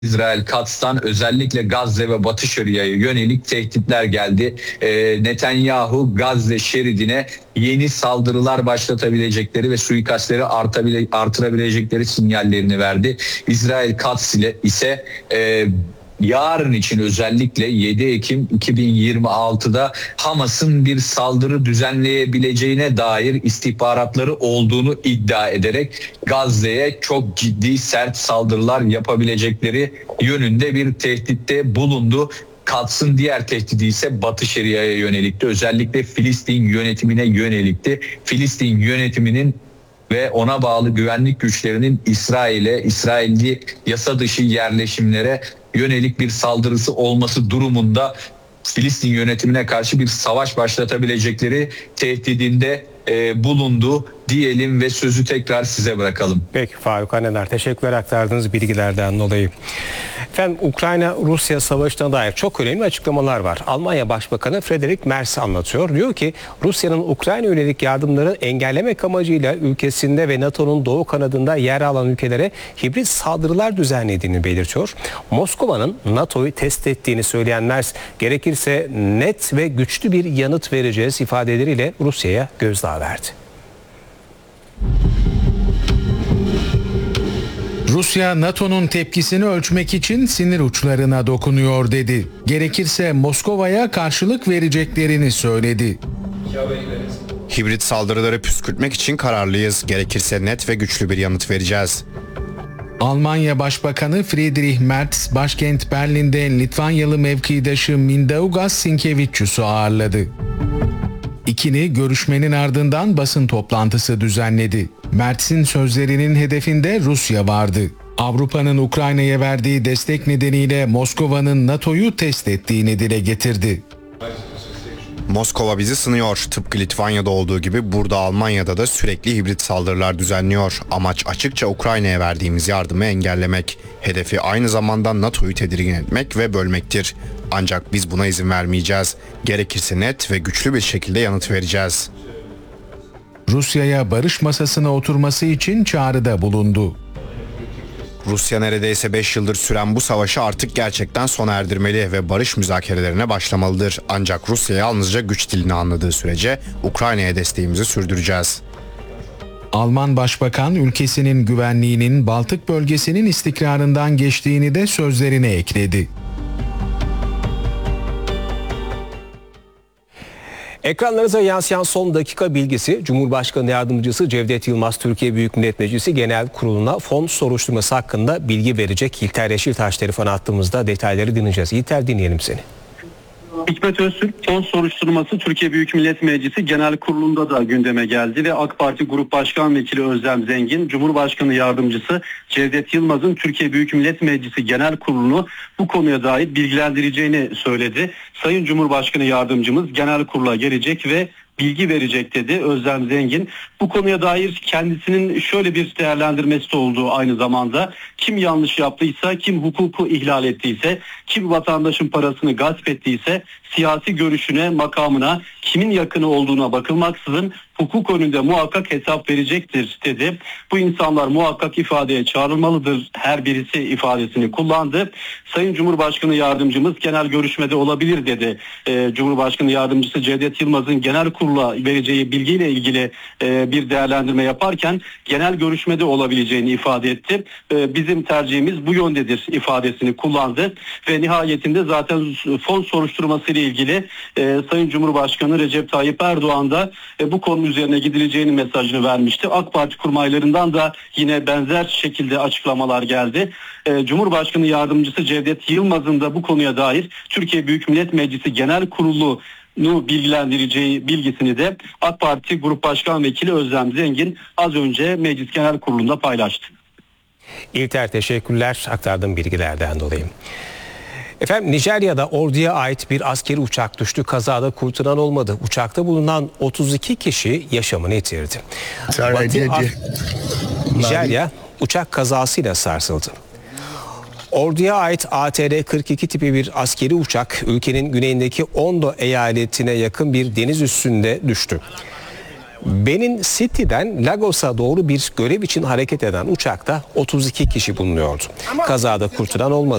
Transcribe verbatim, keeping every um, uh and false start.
İsrail Kats'tan özellikle Gazze ve Batı Şeria'ya yönelik tehditler geldi. E, Netanyahu Gazze şeridine yeni saldırılar başlatabilecekleri ve suikastleri artabile, artırabilecekleri sinyallerini verdi. İsrail Kats ile ise e, yarın için özellikle yedi Ekim iki bin yirmi altıda Hamas'ın bir saldırı düzenleyebileceğine dair istihbaratları olduğunu iddia ederek Gazze'ye çok ciddi sert saldırılar yapabilecekleri yönünde bir tehditte bulundu. Kats'ın diğer tehdidi ise Batı Şeria'ya yönelikti. Özellikle Filistin yönetimine yönelikti. Filistin yönetiminin ve ona bağlı güvenlik güçlerinin İsrail'e, İsrailli yasa dışı yerleşimlere yönelik bir saldırısı olması durumunda Filistin yönetimine karşı bir savaş başlatabilecekleri tehdidinde e, bulundu diyelim ve sözü tekrar size bırakalım. Peki Faruk Anener, teşekkürler aktardığınız bilgilerden dolayı. Efendim, Ukrayna-Rusya savaşına dair çok önemli açıklamalar var. Almanya Başbakanı Friedrich Merz anlatıyor. Diyor ki Rusya'nın Ukrayna yönelik yardımları engellemek amacıyla ülkesinde ve NATO'nun doğu kanadında yer alan ülkelere hibrit saldırılar düzenlediğini belirtiyor. Moskova'nın NATO'yu test ettiğini söyleyen Merz, gerekirse net ve güçlü bir yanıt vereceğiz ifadeleriyle Rusya'ya gözdağı verdi. Rusya, NATO'nun tepkisini ölçmek için sinir uçlarına dokunuyor dedi. Gerekirse Moskova'ya karşılık vereceklerini söyledi. Hibrit saldırıları püskürtmek için kararlıyız. Gerekirse net ve güçlü bir yanıt vereceğiz. Almanya Başbakanı Friedrich Merz, başkent Berlin'de Litvanyalı mevkidaşı Mindaugas Sinkevičius'u ağırladı. İkili görüşmenin ardından basın toplantısı düzenledi. Merz'in sözlerinin hedefinde Rusya vardı. Avrupa'nın Ukrayna'ya verdiği destek nedeniyle Moskova'nın NATO'yu test ettiğini dile getirdi. Moskova bizi sınıyor. Tıpkı Litvanya'da olduğu gibi burada Almanya'da da sürekli hibrit saldırılar düzenliyor. Amaç açıkça Ukrayna'ya verdiğimiz yardımı engellemek. Hedefi aynı zamanda NATO'yu tedirgin etmek ve bölmektir. Ancak biz buna izin vermeyeceğiz. Gerekirse net ve güçlü bir şekilde yanıt vereceğiz. Rusya'ya barış masasına oturması için çağrıda bulundu. Rusya neredeyse beş yıldır süren bu savaşı artık gerçekten sona erdirmeli ve barış müzakerelerine başlamalıdır. Ancak Rusya yalnızca güç dilini anladığı sürece Ukrayna'ya desteğimizi sürdüreceğiz. Alman Başbakan ülkesinin güvenliğinin Baltık bölgesinin istikrarından geçtiğini de sözlerine ekledi. Ekranlarınıza yansıyan son dakika bilgisi, Cumhurbaşkanı Yardımcısı Cevdet Yılmaz, Türkiye Büyük Millet Meclisi Genel Kurulu'na fon soruşturması hakkında bilgi verecek. İlter Yeşiltaş telefon attığımızda detayları dinleyeceğiz. İlter, dinleyelim seni. Hikmet Öztürk, fon soruşturması Türkiye Büyük Millet Meclisi Genel Kurulu'nda da gündeme geldi ve AK Parti Grup Başkan Vekili Özlem Zengin, Cumhurbaşkanı Yardımcısı Cevdet Yılmaz'ın Türkiye Büyük Millet Meclisi Genel Kurulu'nu bu konuya dair bilgilendireceğini söyledi. Sayın Cumhurbaşkanı Yardımcımız Genel Kurulu'na gelecek ve bilgi verecek dedi Özlem Zengin. Bu konuya dair kendisinin şöyle bir değerlendirmesi de olduğu aynı zamanda, kim yanlış yaptıysa, kim hukuku ihlal ettiyse, kim vatandaşın parasını gasp ettiyse siyasi görüşüne, makamına, kimin yakını olduğuna bakılmaksızın hukuk önünde muhakkak hesap verecektir dedi. Bu insanlar muhakkak ifadeye çağrılmalıdır. Her birisi ifadesini kullandı. Sayın Cumhurbaşkanı Yardımcımız genel görüşmede olabilir dedi. Ee, Cumhurbaşkanı Yardımcısı Cevdet Yılmaz'ın genel kurula vereceği bilgiyle ilgili e, bir değerlendirme yaparken genel görüşmede olabileceğini ifade etti. E, bizim tercihimiz bu yöndedir ifadesini kullandı ve nihayetinde zaten fon soruşturması ile ilgili e, Sayın Cumhurbaşkanı Recep Tayyip Erdoğan da e, bu konu üzerine gidileceğinin mesajını vermişti. AK Parti kurmaylarından da yine benzer şekilde açıklamalar geldi. E, Cumhurbaşkanı Yardımcısı Cevdet Yılmaz'ın da bu konuya dair Türkiye Büyük Millet Meclisi Genel Kurulu nu bilgilendireceği bilgisini de AK Parti Grup Başkan Vekili Özlem Zengin az önce Meclis Genel Kurulu'nda paylaştı. İlter, teşekkürler aktardığım bilgilerden dolayı. Efendim, Nijerya'da orduya ait bir askeri uçak düştü. Kazada kurtulan olmadı. Uçakta bulunan otuz iki kişi yaşamını yitirdi. Batı Nijerya uçak kazasıyla sarsıldı. Orduya ait A T R kırk iki tipi bir askeri uçak ülkenin güneyindeki Ondo eyaletine yakın bir deniz üssünde düştü. Benin City'den Lagos'a doğru bir görev için hareket eden uçakta otuz iki kişi bulunuyordu. Kazada kurtulan olmadı.